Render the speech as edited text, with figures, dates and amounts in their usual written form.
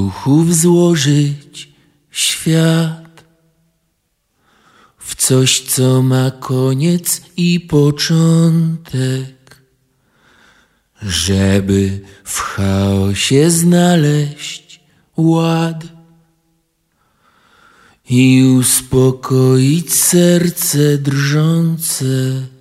duchów złożyć świat w coś, co ma koniec i początek, żeby w chaosie znaleźć ład i uspokoić serce drżące.